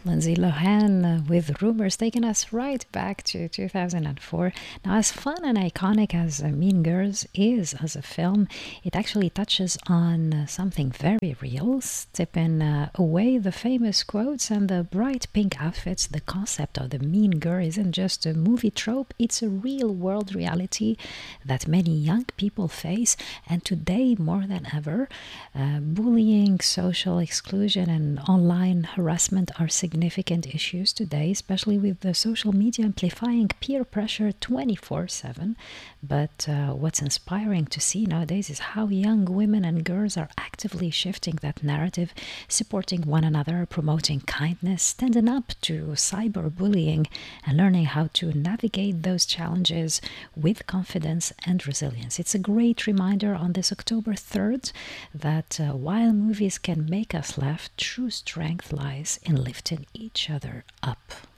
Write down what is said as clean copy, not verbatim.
Lindsay Lohan with Rumors, taking us right back to 2004. Now, as fun and iconic as Mean Girls is as a film, it actually touches on something very real, stripping away the famous quotes and the bright pink outfits. The concept of the mean girl isn't just a movie trope, it's a real world reality that many young people face, and today more than ever. Bullying, social exclusion, and online harassment are significant issues today, especially with the social media amplifying peer pressure 24/7. But what's inspiring to see nowadays is how young women and girls are actively shifting that narrative, supporting one another, promoting kindness, standing up to cyberbullying, and learning how to navigate those challenges with confidence and resilience. It's a great reminder on this October 3rd that while movies can make us laugh, true strength lies in lifting each other up.